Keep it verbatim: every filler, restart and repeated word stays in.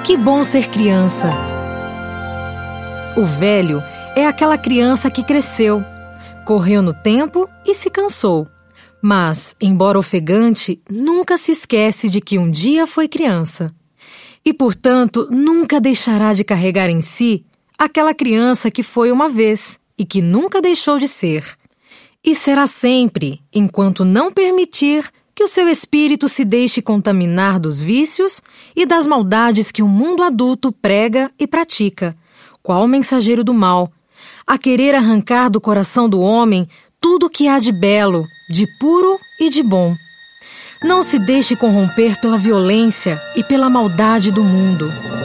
Que bom ser criança! O velho é aquela criança que cresceu, correu no tempo e se cansou. Mas, embora ofegante, nunca se esquece de que um dia foi criança. E, portanto, nunca deixará de carregar em si aquela criança que foi uma vez e que nunca deixou de ser. E será sempre, enquanto não permitir que o seu espírito se deixe contaminar dos vícios e das maldades que o mundo adulto prega e pratica, qual mensageiro do mal, a querer arrancar do coração do homem tudo o que há de belo, de puro e de bom. Não se deixe corromper pela violência e pela maldade do mundo.